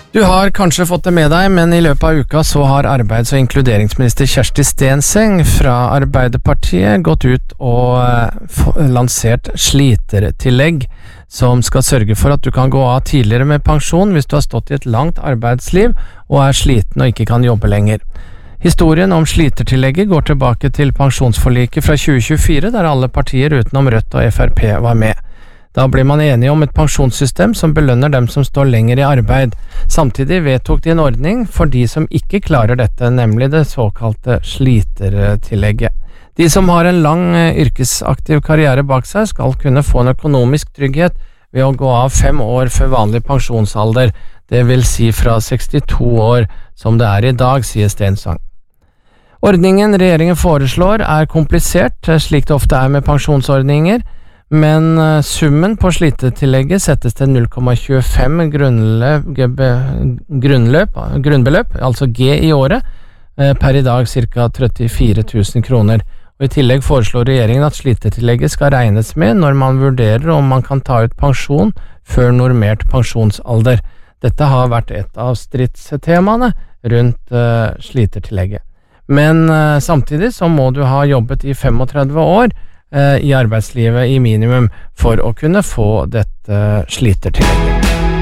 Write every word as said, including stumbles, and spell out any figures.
Du har kanskje fått det med deg, men i løpet av uka så har arbeids- og inkluderingsminister Kjersti Stenseng fra Arbeiderpartiet gått ut og lansert slitertillegg, som skal sørge for at du kan gå av tidligere med pensjon hvis du har stått i et langt arbeidsliv og er sliten og ikke kan jobbe lenger. Historien om slitertillegget går tilbake til pensjonsforliket fra tjue tjuefire, der alle partier utenom Rødt og F R P var med. Da ble man enige om et pensjonssystem som belønner dem som står lenger i arbeid. Samtidig vedtok de en ordning for de som ikke klarer dette, nemlig det såkalte slitertillegget. De som har en lang yrkesaktiv karriere bak seg skal kunne få en økonomisk trygghet ved å gå av fem år før vanlig pensjonsalder, det vil si fra sekstito år som det er i dag, sier Stenseng. Ordningen regjeringen foreslår er komplisert, slik det ofte er med pensjonsordninger, men summen på slitetillegget settes til null komma tjuefem grunnløp, grunnløp, grunnbeløp, altså G i året, per i dag ca. trettifire tusen kroner. Og I tillegg foreslår regjeringen at slitetillegget skal regnes med når man vurderer om man kan ta ut pensjon før normert pensjonsalder. Dette har vært et av stridstemaene rundt uh, slitertillegget. Men uh, samtidig så må du ha jobbet i trettifem år i arbeidslivet i minimum for å kunne få dette slitertillegget.